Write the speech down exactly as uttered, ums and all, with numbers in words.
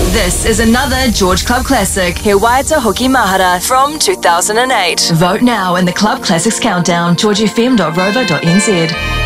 This is another George Club Classic, He Waita Hoki Mahara from two thousand eight. Vote now in the Club Classics Countdown, george f m dot rover dot n z.